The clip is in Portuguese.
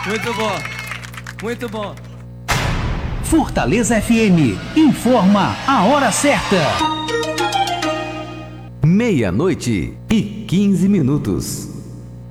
Muito bom. Muito bom. Fortaleza FM informa a hora certa. 00:15.